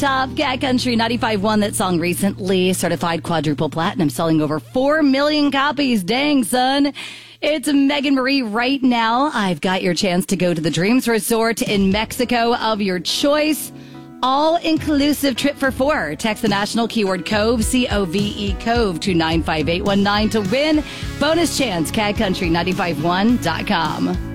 top. Cat Country 95.1, that song recently certified quadruple platinum, selling over 4 million copies. Dang, son. It's Megan Marie right now. I've got your chance to go to the Dreams Resort in Mexico of your choice. All-inclusive trip for 4. Text the national keyword COVE, C-O-V-E, COVE, to 95819 to win. Bonus chance, catcountry951.com.